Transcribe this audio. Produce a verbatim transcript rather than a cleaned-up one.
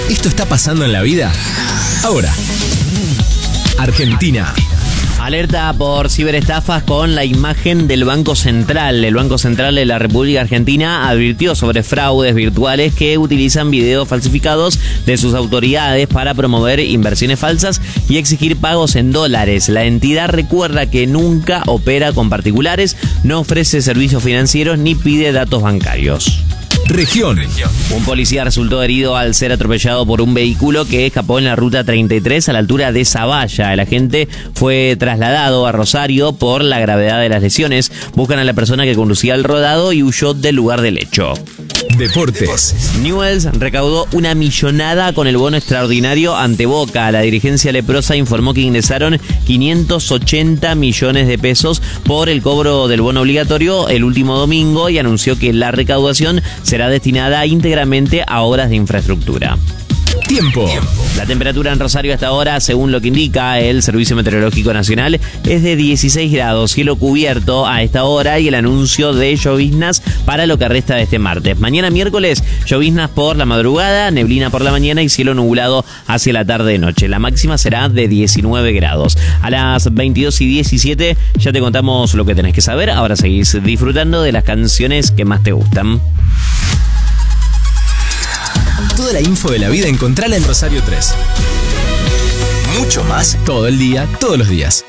¿Esto está pasando en la vida? Ahora, Argentina. Alerta por ciberestafas con la imagen del Banco Central. El Banco Central de la República Argentina advirtió sobre fraudes virtuales que utilizan videos falsificados de sus autoridades para promover inversiones falsas y exigir pagos en dólares. La entidad recuerda que nunca opera con particulares, no ofrece servicios financieros ni pide datos bancarios. Región. Un policía resultó herido al ser atropellado por un vehículo que escapó en la ruta treinta y tres a la altura de Zavalla. El agente fue trasladado a Rosario por la gravedad de las lesiones. Buscan a la persona que conducía el rodado y huyó del lugar del hecho. Deportes. Newell's recaudó una millonada con el bono extraordinario ante Boca. La dirigencia leprosa informó que ingresaron quinientos ochenta millones de pesos por el cobro del bono obligatorio el último domingo y anunció que la recaudación será destinada íntegramente a obras de infraestructura. Tiempo. La temperatura en Rosario hasta ahora, según lo que indica el Servicio Meteorológico Nacional, es de dieciséis grados, cielo cubierto a esta hora y el anuncio de lloviznas para lo que resta de este martes. Mañana miércoles, lloviznas por la madrugada, neblina por la mañana y cielo nublado hacia la tarde-noche. La máxima será de diecinueve grados. A las veintidós y diecisiete ya te contamos lo que tenés que saber. Ahora seguís disfrutando de las canciones que más te gustan. Toda la info de la vida encontrala en Rosario tres. Mucho más todo el día, todos los días.